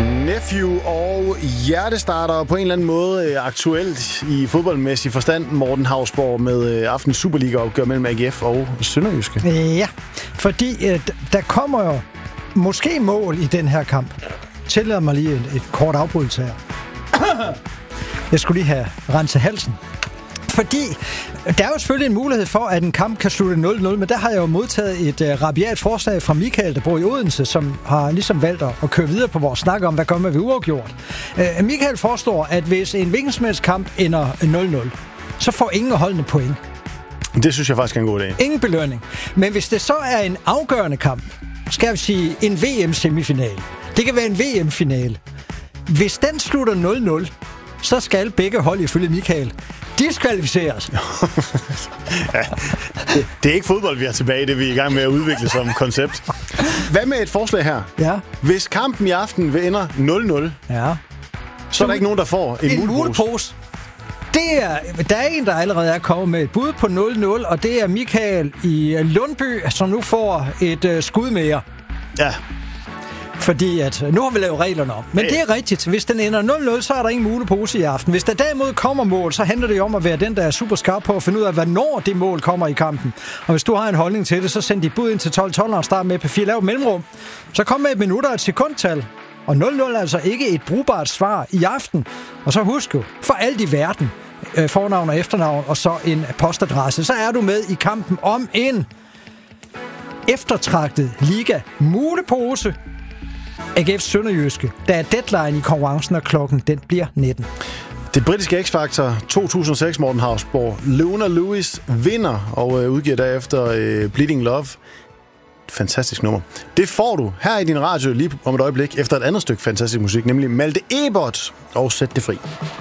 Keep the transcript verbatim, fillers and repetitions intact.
Nephew og hjertestarter på en eller anden måde aktuelt i fodboldmæssig forstand. Morten Hausborg med aftens Superliga-opgør mellem A G F og Sønderjyske. Ja, fordi øh, der kommer jo måske mål i den her kamp. Tillader mig lige et, et kort afbrydelse her. Jeg skulle lige have renset halsen. Fordi der er jo selvfølgelig en mulighed for, at en kamp kan slutte nul nul, men der har jeg jo modtaget et uh, rabiat forslag fra Michael, der bor i Odense, som har ligesom valgt at køre videre på vores snak om, hvad gør man ved uafgjort. Uh, Michael forestår, at hvis en hvilken ender nul nul, så får ingen holdende point. Det synes jeg faktisk er en god idé. Ingen belønning. Men hvis det så er en afgørende kamp, skal vi sige en V M-semifinal, det kan være en V M-finale. Hvis den slutter nul nul, så skal begge hold ifølge Michael diskvalificeres. Ja, det, det er ikke fodbold, vi er tilbage. Det er vi i gang med at udvikle som koncept. Hvad med et forslag her? Ja. Hvis kampen i aften vil ender nul nul, ja. så er der ikke nogen, der får en, en mulepose. Det er, der er en, der allerede er kommet med et bud på nul nul, og det er Michael i Lundby, som nu får et uh, skud mere. Ja. Fordi at, nu har vi lavet reglerne om. Men hey. Det er rigtigt. Hvis den ender nul nul, så er der ingen mulepose i aften. Hvis der derimod kommer mål, så handler det jo om at være den, der er super skarp på at finde ud af, hvornår det mål kommer i kampen. Og hvis du har en holdning til det, så send dit bud ind til tolv tolv og start med P fire, lav mellemrum. Så kom med et minut og et sekundtal. Og nul nul er altså ikke et brugbart svar i aften. Og så husk jo, for alt i verden, fornavn og efternavn, og så en postadresse, så er du med i kampen om en eftertragtet liga mulepose. A G F Sønderjyske. Der er deadline i konkurrencen, og klokken den bliver nitten. Det britiske X-Factor to tusind og seks, Morten Hausborg. Leona Lewis vinder og øh, udgiver derefter øh, Bleeding Love. Fantastisk nummer. Det får du her i din radio lige om et øjeblik efter et andet stykke fantastisk musik, nemlig Malte Ebert og Sæt det fri.